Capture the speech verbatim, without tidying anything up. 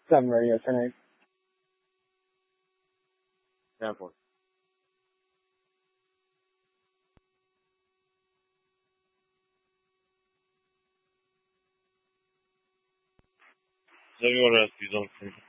Summer, yes, right. Yeah, po. Siguro, si Don.